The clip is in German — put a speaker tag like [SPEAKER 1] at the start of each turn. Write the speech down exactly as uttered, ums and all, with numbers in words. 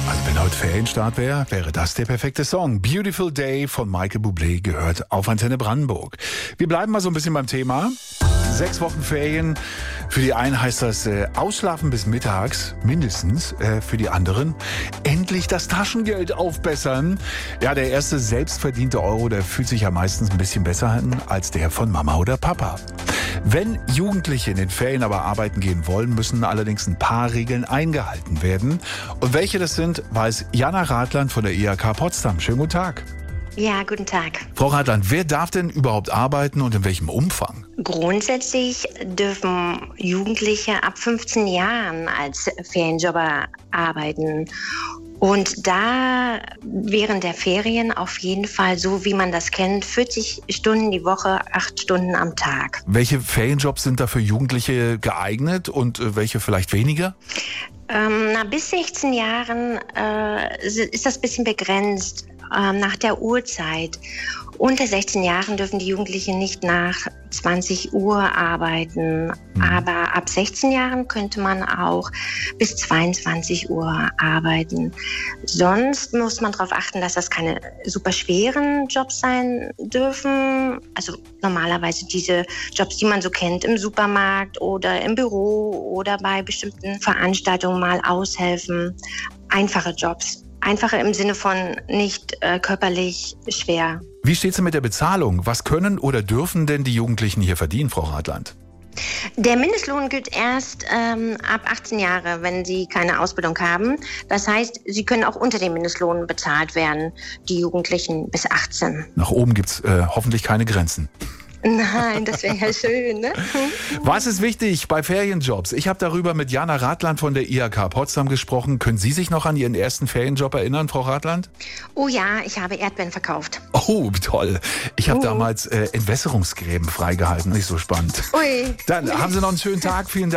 [SPEAKER 1] Also wenn heute Ferienstart wäre, wäre das der perfekte Song. Beautiful Day von Michael Bublé gehört auf Antenne Brandenburg. Wir bleiben mal so ein bisschen beim Thema. Sechs Wochen Ferien. Für die einen heißt das äh, Ausschlafen bis mittags, mindestens. Äh, für die anderen endlich das Taschengeld aufbessern. Ja, der erste selbstverdiente Euro, der fühlt sich ja meistens ein bisschen besser an als der von Mama oder Papa. Wenn Jugendliche in den Ferien aber arbeiten gehen wollen, müssen allerdings ein paar Regeln eingehalten werden. Und welche das sind, weiß Jana Radland von der I H K Potsdam. Schönen guten Tag.
[SPEAKER 2] Ja, guten Tag.
[SPEAKER 1] Frau Radland, wer darf denn überhaupt arbeiten und in welchem Umfang?
[SPEAKER 2] Grundsätzlich dürfen Jugendliche ab fünfzehn Jahren als Ferienjobber arbeiten. Und da während der Ferien auf jeden Fall, so wie man das kennt, vierzig Stunden die Woche, acht Stunden am Tag.
[SPEAKER 1] Welche Ferienjobs sind da für Jugendliche geeignet und äh, welche vielleicht weniger?
[SPEAKER 2] Ähm, na, bis sechzehn Jahren äh, ist das ein bisschen begrenzt äh, nach der Uhrzeit. Unter sechzehn Jahren dürfen die Jugendlichen nicht nach zwanzig Uhr arbeiten. Mhm. Aber ab sechzehn Jahren könnte man auch bis zweiundzwanzig Uhr arbeiten. Sonst muss man darauf achten, dass das keine super schweren Jobs sein dürfen. Also normalerweise diese Jobs, die man so kennt im Supermarkt oder im Büro oder bei bestimmten Veranstaltungen mal aushelfen. Einfache Jobs. Einfache im Sinne von nicht äh, körperlich schwer.
[SPEAKER 1] Wie steht es denn mit der Bezahlung? Was können oder dürfen denn die Jugendlichen hier verdienen, Frau Radland?
[SPEAKER 2] Der Mindestlohn gilt erst ähm, ab achtzehn Jahre, wenn sie keine Ausbildung haben. Das heißt, sie können auch unter dem Mindestlohn bezahlt werden, die Jugendlichen bis achtzehn.
[SPEAKER 1] Nach oben gibt es äh, hoffentlich keine Grenzen.
[SPEAKER 2] Nein, das wäre ja schön, ne?
[SPEAKER 1] Was ist wichtig bei Ferienjobs? Ich habe darüber mit Jana Radland von der I H K Potsdam gesprochen. Können Sie sich noch an Ihren ersten Ferienjob erinnern, Frau Radland?
[SPEAKER 2] Oh ja, ich habe Erdbeeren verkauft.
[SPEAKER 1] Oh, toll. Ich habe
[SPEAKER 2] Oh.
[SPEAKER 1] damals äh, Entwässerungsgräben freigehalten. Nicht so spannend.
[SPEAKER 2] Ui.
[SPEAKER 1] Dann haben Sie noch einen schönen Tag. Vielen Dank.